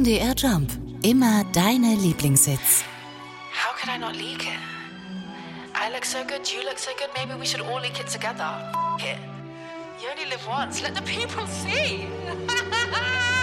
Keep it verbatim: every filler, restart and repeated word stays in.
M D R Jump. Immer deine Lieblingshits. How could I not leak it? I look so good, you look so good, maybe we should all leak it together. F it. You only live once, let the people see.